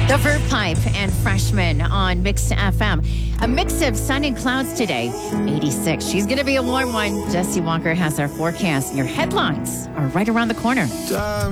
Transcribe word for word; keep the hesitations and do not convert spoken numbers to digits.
The Verb Pipe and Freshman on Mix F M. A mix of sun and clouds today. eighty-six. She's going to be a warm one. Jesse Walker has our forecast. And your headlines are right around the corner.